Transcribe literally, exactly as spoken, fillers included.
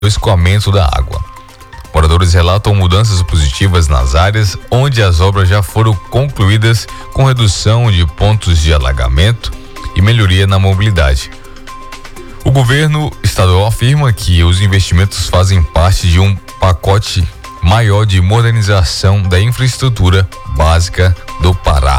do escoamento da água. Moradores relatam mudanças positivas nas áreas onde as obras já foram concluídas, com redução de pontos de alagamento e melhoria na mobilidade. O governo estadual afirma que os investimentos fazem parte de um pacote maior de modernização da infraestrutura básica do Pará.